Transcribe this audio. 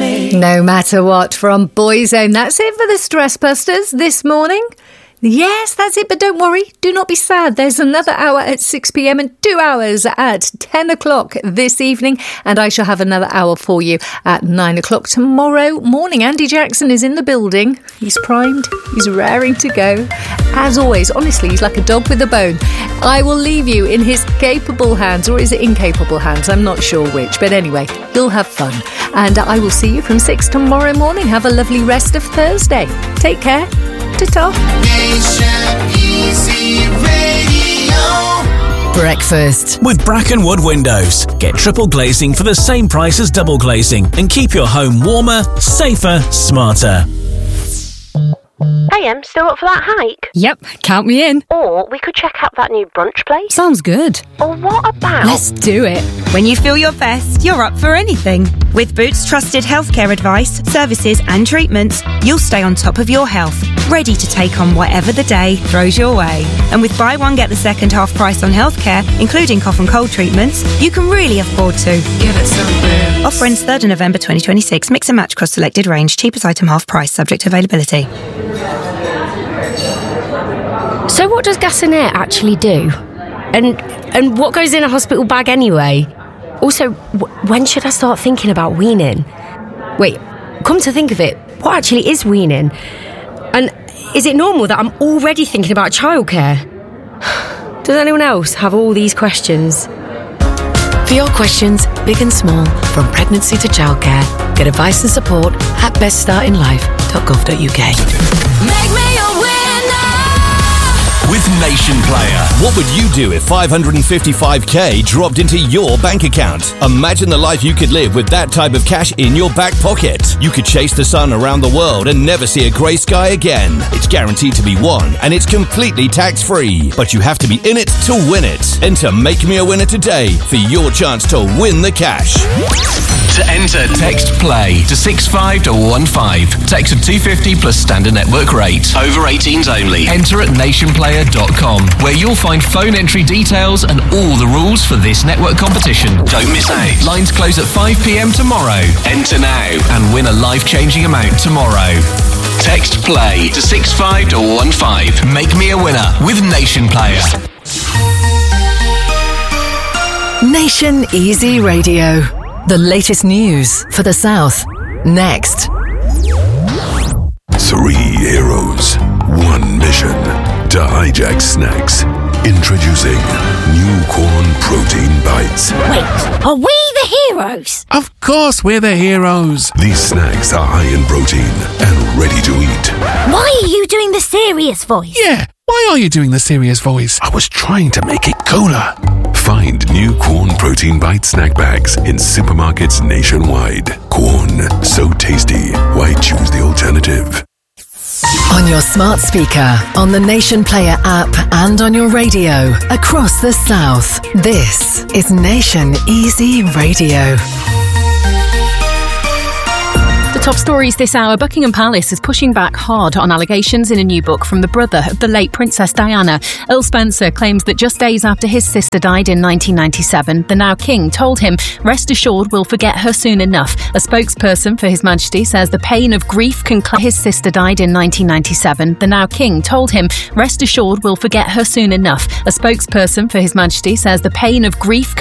me. No matter what, from Boyzone. That's it for the Stress Busters this morning. Yes, that's it, but don't worry, do not be sad. There's another hour at 6 p.m. and 2 hours at 10 o'clock this evening, and I shall have another hour for you at 9 o'clock tomorrow morning. Andy Jackson is in the building. He's primed. He's raring to go. As always, honestly, he's like a dog with a bone. I will leave you in his capable hands, or is it incapable hands? I'm not sure which, but anyway, you'll have fun. And I will see you from 6 tomorrow morning. Have a lovely rest of Thursday. Take care. Ta-ta. Nation Easy Radio. Breakfast with Brackenwood Windows. Get triple glazing for the same price as double glazing and keep your home warmer, safer, smarter. Hey, still up for that hike? Yep, count me in. Or we could check out that new brunch place. Sounds good. Or what about... Let's do it. When you feel your best, you're up for anything. With Boots trusted healthcare advice, services and treatments, you'll stay on top of your health, ready to take on whatever the day throws your way. And with buy one, get the second half price on healthcare, including cough and cold treatments, you can really afford to. Give it some Boots. Offer ends 3rd of November 2026. Mix and match across selected range. Cheapest item half price, subject to availability. So what does gas and air actually do? And what goes in a hospital bag anyway? Also, when should I start thinking about weaning? Wait, come to think of it, what actually is weaning? And is it normal that I'm already thinking about childcare? Does anyone else have all these questions? For your questions, big and small, from pregnancy to childcare, get advice and support at beststartinlife.gov.uk. Make me a winner. With Nation Player, what would you do if 555k dropped into your bank account? Imagine the life you could live with that type of cash in your back pocket. You could chase the sun around the world and never see a grey sky again. It's guaranteed to be won, and it's completely tax-free. But you have to be in it to win it. Enter Make Me a Winner today for your chance to win the cash. To enter, text PLAY to 65215. Text of 250 plus standard network rate. Over 18s only. Enter at nationplayer.com, where you'll find phone entry details and all the rules for this network competition. Don't miss out. Lines close at 5 p.m. tomorrow. Enter now and win a life-changing amount tomorrow. Text PLAY to 65215. Make me a winner with Nation Player. Nation Easy Radio. The latest news for the South. Next. 3 heroes, 1 mission to hijack snacks. Introducing new corn protein bites. Wait, are we the heroes? Of course we're the heroes. These snacks are high in protein and ready to eat. Why are you doing the serious voice? Yeah, why are you doing the serious voice? I was trying to make it cooler. Find new Corn Protein Bite snack bags in supermarkets nationwide. Corn, so tasty. Why choose the alternative? On your smart speaker, on the Nation Player app, and on your radio across the South. This is Nation Easy Radio. The top stories this hour. Buckingham Palace is pushing back hard on allegations in a new book from the brother of the late Princess Diana. Earl Spencer claims that just days after his sister died in 1997, the now King told him, "Rest assured we'll forget her soon enough." A spokesperson for His Majesty says the pain of grief can his sister died in 1997. The now King told him, "Rest assured we'll forget her soon enough." A spokesperson for His Majesty says the pain of grief